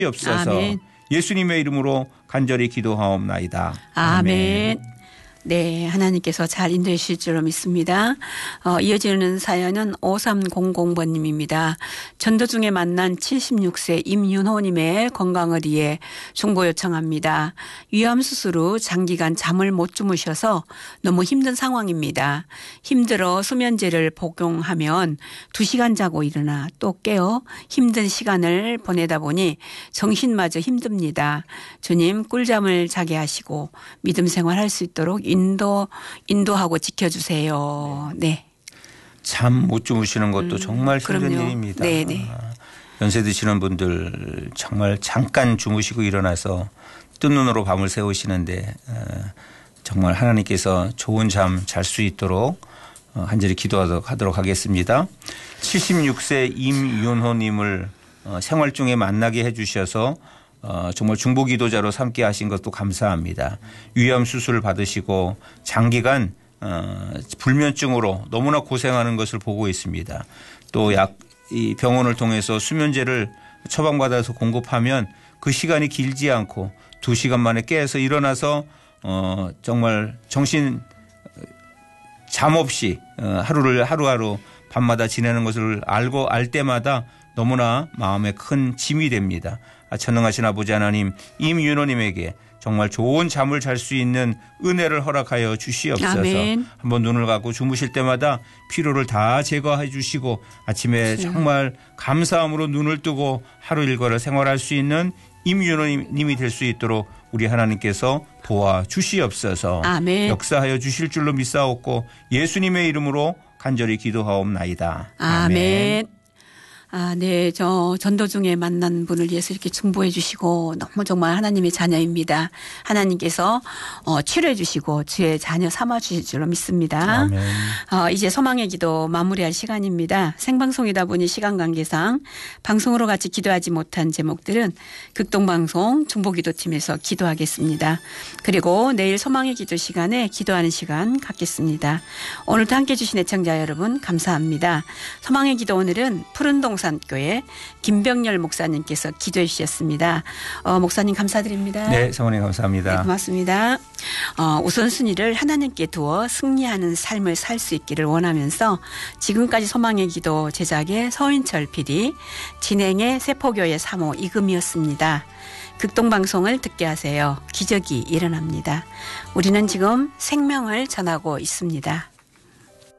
주시옵소서. 아멘. 예수님의 이름으로 간절히 기도하옵나이다. 아멘. 네, 하나님께서 잘 인도해 주실 줄로 믿습니다. 이어지는 사연은 5300번님입니다. 전도 중에 만난 76세 임윤호님의 건강을 위해 중보 요청합니다. 위암수술 후 장기간 잠을 못 주무셔서 너무 힘든 상황입니다. 힘들어 수면제를 복용하면 2시간 자고 일어나 또 깨어 힘든 시간을 보내다 보니 정신마저 힘듭니다. 주님 꿀잠을 자게 하시고 믿음 생활할 수 있도록 인도하고 지켜주세요. 네. 잠 못 주무시는 것도 정말 힘든 그럼요. 일입니다. 네네. 연세 드시는 분들 정말 잠깐 주무시고 일어나서 뜬 눈으로 밤을 새우시는데 정말 하나님께서 좋은 잠 잘 수 있도록 간절히 기도하도록 하겠습니다. 76세 임윤호님을 생활 중에 만나게 해 주셔서 정말 중보 기도자로 삼게 하신 것도 감사합니다. 위암 수술을 받으시고 장기간 불면증으로 너무나 고생하는 것을 보고 있습니다. 또 이 병원을 통해서 수면제를 처방받아서 공급하면 그 시간이 길지 않고 2시간 만에 깨서 일어나서 정말 잠 없이 하루하루 밤마다 지내는 것을 알 때마다 너무나 마음에 큰 짐이 됩니다. 전능하신 아버지 하나님 임윤호님에게 정말 좋은 잠을 잘 수 있는 은혜를 허락하여 주시옵소서. 아멘. 한번 눈을 감고 주무실 때마다 피로를 다 제거해 주시고 아침에 정말 감사함으로 눈을 뜨고 하루 일과를 생활할 수 있는 임윤호님이 될 수 있도록 우리 하나님께서 도와주시옵소서. 아멘. 역사하여 주실 줄로 믿사옵고 예수님의 이름으로 간절히 기도하옵나이다. 아멘. 네. 저 전도 중에 만난 분을 위해서 이렇게 중보해 주시고 너무 정말 하나님의 자녀입니다. 하나님께서 치료해 주시고 주의 자녀 삼아 주실 줄로 믿습니다. 아멘. 이제 소망의 기도 마무리할 시간입니다. 생방송이다 보니 시간 관계상 방송으로 같이 기도하지 못한 제목들은 극동방송 중보기도팀에서 기도하겠습니다. 그리고 내일 소망의 기도 시간에 기도하는 시간 갖겠습니다. 오늘도 함께해 주신 애청자 여러분 감사합니다. 소망의 기도 오늘은 푸른동 산교회 김병열 목사님께서 기도해 주셨습니다. 목사님 감사드립니다. 네, 성원님 감사합니다. 네, 고맙습니다. 우선순위를 하나님께 두어 승리하는 삶을 살 수 있기를 원하면서 지금까지 소망의 기도 제작의 서인철 PD, 진행의 세포교회 사모 이금이었습니다. 극동방송을 듣게 하세요. 기적이 일어납니다. 우리는 지금 생명을 전하고 있습니다.